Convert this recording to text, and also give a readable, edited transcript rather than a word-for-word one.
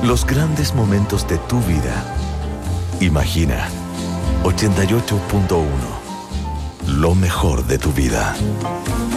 Los grandes momentos de tu vida. Imagina 88.1. Lo mejor de tu vida.